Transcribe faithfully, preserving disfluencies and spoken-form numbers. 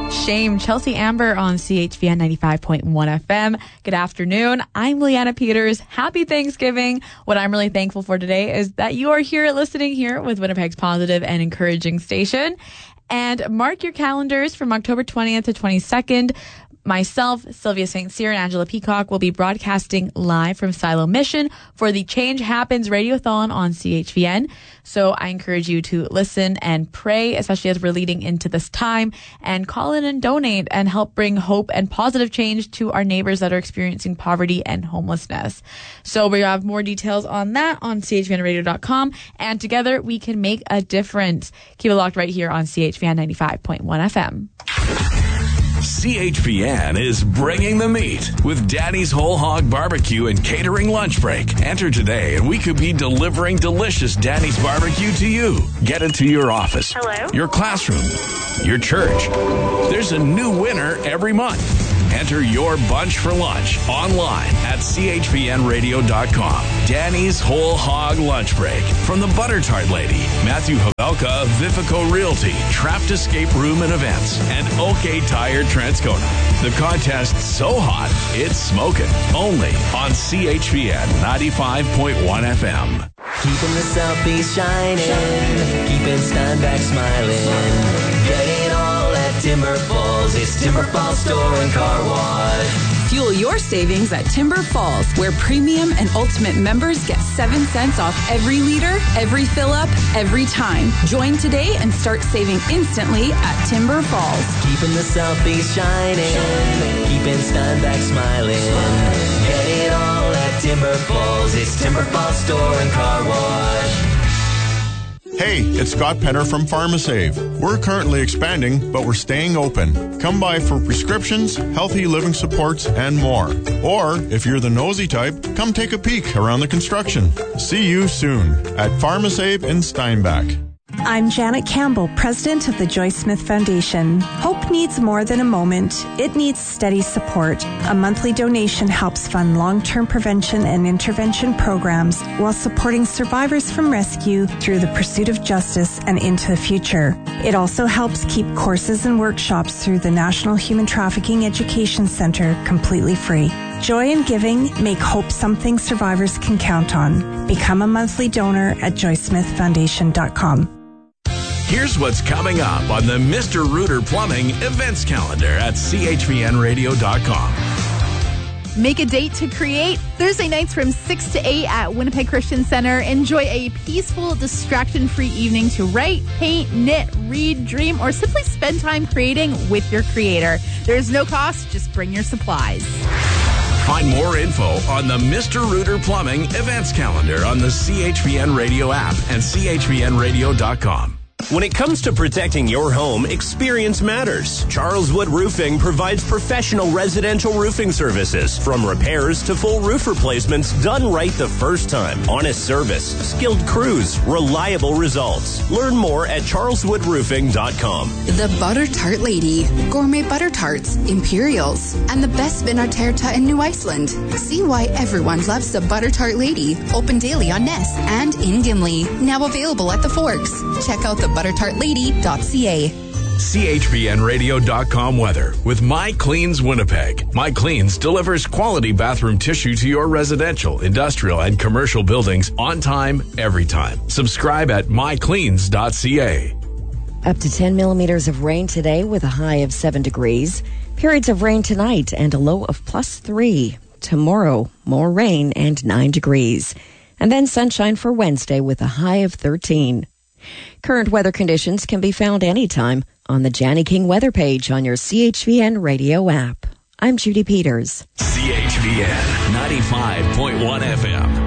Shame, Chelsea Amber on C H V N ninety-five point one F M. Good afternoon. I'm Leanna Peters. Happy Thanksgiving. What I'm really thankful for today is that you are here listening here with Winnipeg's positive and encouraging station. And mark your calendars from October twentieth to twenty-second. Myself, Sylvia Saint Cyr, and Angela Peacock will be broadcasting live from Silo Mission for the Change Happens Radiothon on C H V N. So I encourage you to listen and pray, especially as we're leading into this time, and call in and donate and help bring hope and positive change to our neighbors that are experiencing poverty and homelessness. So we have more details on that on C H V N radio dot com, and together we can make a difference. Keep it locked right here on C H V N ninety-five point one F M. C H V N is bringing the meat with Danny's Whole Hog Barbecue and Catering Lunch Break. Enter today and we could be delivering delicious Danny's Barbecue to you. Get it to your office, Hello? your classroom, your church. There's a new winner every month. Enter your bunch for lunch online at C H V N radio dot com. Danny's Whole Hog Lunch Break from the Butter Tart Lady, Matthew Havelka of Vifico Realty, Trapped Escape Room and Events, and OK Tire Transcona. The contest's so hot, it's smoking. Only on C H V N ninety-five point one F M. Keeping the Southeast shining, keeping Steinbach smiling. Get it all at Timber Falls. It's Timber Falls Store and Car Wash. Fuel your savings at Timber Falls, where premium and ultimate members get seven cents off every liter, every fill-up, every time. Join today and start saving instantly at Timber Falls. Keeping the Southeast shining, keeping Steinbach smiling. Get it all at Timber Falls. It's Timber Falls Store and Car Wash. Hey, it's Scott Penner from PharmaSave. We're currently expanding, but we're staying open. Come by for prescriptions, healthy living supports, and more. Or, if you're the nosy type, come take a peek around the construction. See you soon at PharmaSave in Steinbach. I'm Janet Campbell, president of the Joyce Smith Foundation. Hope needs more than a moment. It needs steady support. A monthly donation helps fund long-term prevention and intervention programs while supporting survivors from rescue through the pursuit of justice and into the future. It also helps keep courses and workshops through the National Human Trafficking Education Center completely free. Joy and giving make hope something survivors can count on. Become a monthly donor at joyce smith foundation dot com. Here's what's coming up on the Mister Rooter Plumbing events calendar at C H V N radio dot com. Make a date to create. Thursday nights from six to eight at Winnipeg Christian Center. Enjoy a peaceful, distraction-free evening to write, paint, knit, read, dream, or simply spend time creating with your creator. There is no cost. Just bring your supplies. Find more info on the Mister Rooter Plumbing events calendar on the C H V N Radio app and C H V N radio dot com. When it comes to protecting your home, experience matters. Charles Wood Roofing provides professional residential roofing services, from repairs to full roof replacements done right the first time. Honest service, skilled crews, reliable results. Learn more at charles wood roofing dot com. The Butter Tart Lady, gourmet butter tarts, Imperials, and the best Vinarterta in New Iceland. See why everyone loves the Butter Tart Lady. Open daily on Ness and in Gimli. Now available at the Forks. Check out the butter tart lady dot c a. C H V N radio dot com weather with My Cleans Winnipeg. My Cleans delivers quality bathroom tissue to your residential, industrial, and commercial buildings on time, every time. Subscribe at my cleans dot c a. Up to ten millimeters of rain today with a high of seven degrees. Periods of rain tonight and a low of plus three. Tomorrow, more rain and nine degrees. And then sunshine for Wednesday with a high of thirteen. Current weather conditions can be found anytime on the Janny King weather page on your C H V N radio app. I'm Judy Peters. C H V N ninety-five point one F M.